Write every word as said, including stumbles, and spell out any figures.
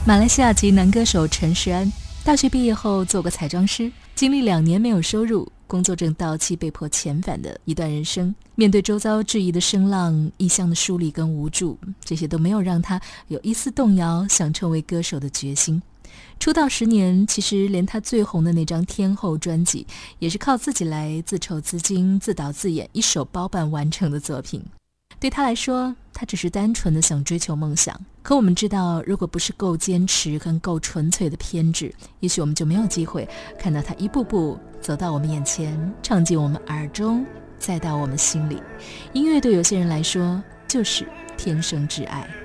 马来西亚籍男歌手陈势安，大学毕业后做过彩妆师，经历两年没有收入，工作证到期被迫遣返的一段人生。面对周遭质疑的声浪，异乡的疏离跟无助，这些都没有让他有一丝动摇想成为歌手的决心。出道十年，其实连他最红的那张天后专辑也是靠自己来自筹资金，自导自演，一手包办完成的作品。对他来说，他只是单纯的想追求梦想。可我们知道，如果不是够坚持跟够纯粹的偏执，也许我们就没有机会看到他一步步走到我们眼前，唱进我们耳中，再到我们心里。音乐对有些人来说就是天生挚爱。